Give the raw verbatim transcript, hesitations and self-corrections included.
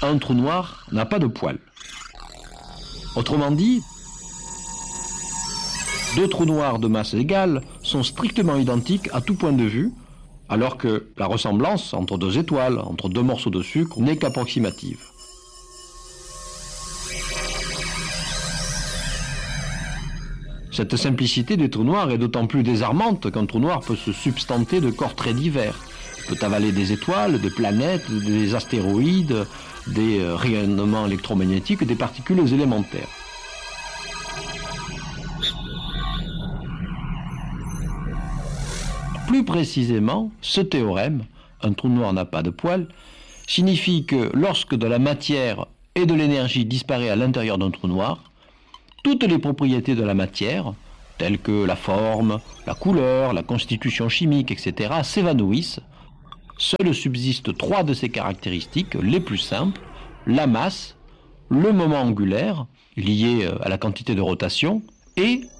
un trou noir n'a pas de poils. Autrement dit, deux trous noirs de masse égale sont strictement identiques à tout point de vue, alors que la ressemblance entre deux étoiles, entre deux morceaux de sucre, n'est qu'approximative. Cette simplicité des trous noirs est d'autant plus désarmante qu'un trou noir peut se substanter de corps très divers. Il peut avaler des étoiles, des planètes, des astéroïdes, des rayonnements électromagnétiques, des particules élémentaires. Plus précisément, ce théorème, un trou noir n'a pas de poils, signifie que lorsque de la matière et de l'énergie disparaît à l'intérieur d'un trou noir, toutes les propriétés de la matière, telles que la forme, la couleur, la constitution chimique, et cetera, s'évanouissent. Seules subsistent trois de ces caractéristiques les plus simples, la masse, le moment angulaire, lié à la quantité de rotation, et